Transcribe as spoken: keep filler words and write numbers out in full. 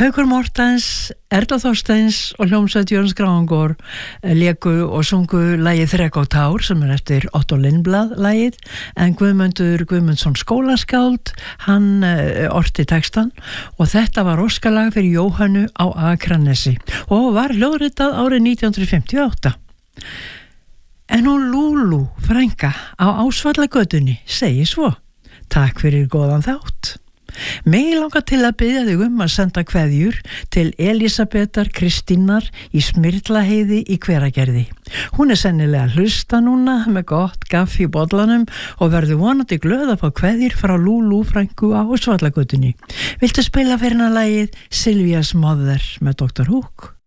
Haukur Mortens, Erla Þorsteins og hljómsveit Jóns Grángor léku og sungu lagið Þrek og tár sem er eftir Otto Lindblad lagið, en Guðmundur Guðmundsson skólaskáld, hann uh, orti textan og þetta var óskalag fyrir Jóhannu á Akranesi og var hljóðritað árið nítján hundruð fimmtíu og átta. En hún Lúlú frænka á Ásvallagötunni segi svo: Takk fyrir góðan þátt. Mig langar til að biðja þig um að senda kveðjur til Elísabetar Kristínar í Smyrlaheiði í Hveragerði. Hún er sennilega að hlusta núna með gott gaffi í bollanum og verður vonandi glöð að fá kveðjur frá Lúlú frænku á Ásvallagötunni. Viltu spila fyrir hana lagið Sylvia's Mother með doktor Hook?